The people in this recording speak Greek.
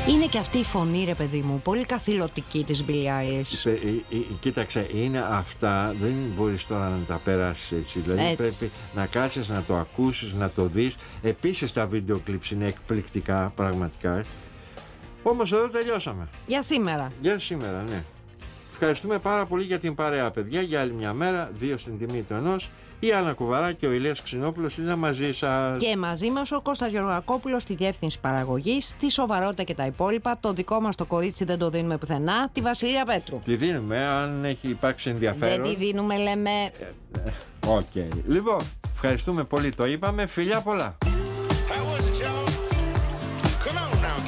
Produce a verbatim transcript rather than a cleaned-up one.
Είναι και αυτή η φωνή, ρε παιδί μου, πολύ καθηλωτική της Billie Eilish. Ε, ε, ε, κοίταξε, είναι αυτά, δεν μπορείς τώρα να τα περάσεις έτσι. Δηλαδή έτσι. Πρέπει να κάτσεις, να το ακούσεις, να το δεις. Επίσης τα βίντεο κλιπς είναι εκπληκτικά, πραγματικά. Όμως εδώ τελειώσαμε. Για σήμερα. Για σήμερα, ναι. Ευχαριστούμε πάρα πολύ για την παρέα, παιδιά, για άλλη μια μέρα, δύο στην τιμή του ενός. Η Άννα Κουβαρά και ο Ηλίας Ξινόπουλος είναι μαζί σας. Και μαζί μας ο Κώστας Γεωργακόπουλος στη διεύθυνση παραγωγής, τη σοβαρότητα και τα υπόλοιπα. Το δικό μας το κορίτσι δεν το δίνουμε πουθενά, τη Βασιλεία Πέτρου. Τη δίνουμε, αν έχει υπάρξει ενδιαφέρον. Δεν τη δίνουμε, λέμε. Οκ. Okay. Λοιπόν, ευχαριστούμε πολύ, το είπαμε. Φιλιά πολλά.